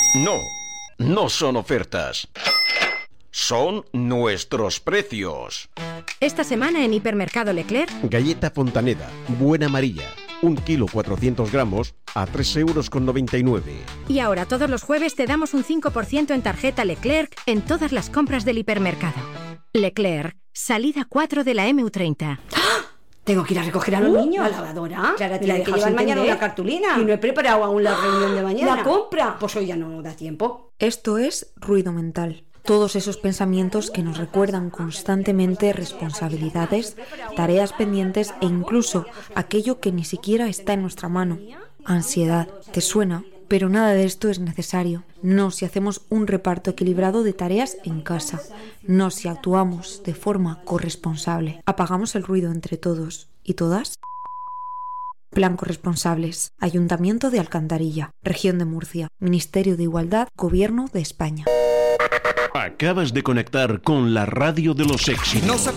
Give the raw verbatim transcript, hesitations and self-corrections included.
No, no son ofertas. Son nuestros precios. Esta semana en Hipermercado Leclerc. Galleta Fontaneda, buena amarilla. Un kilo cuatrocientos gramos a tres euros con noventa y nueve. Y ahora todos los jueves te damos un cinco por ciento en tarjeta Leclerc en todas las compras del hipermercado. Leclerc, salida cuatro de la eme u treinta. ¡Ah! Tengo que ir a recoger a los uh, niños. ¿La lavadora? Clara, ¿Me te la la dejas llevar mañana entender? una cartulina. Y no he preparado aún la reunión de mañana. ¿La compra? Pues hoy ya no da tiempo. Esto es ruido mental. Todos esos pensamientos que nos recuerdan constantemente responsabilidades, tareas pendientes e incluso aquello que ni siquiera está en nuestra mano. Ansiedad, ¿te suena? Pero nada de esto es necesario. No si hacemos un reparto equilibrado de tareas en casa. No si actuamos de forma corresponsable. Apagamos el ruido entre todos y todas. Plan Corresponsables. Ayuntamiento de Alcantarilla. Región de Murcia. Ministerio de Igualdad. Gobierno de España. Acabas de conectar con la radio de los éxitos.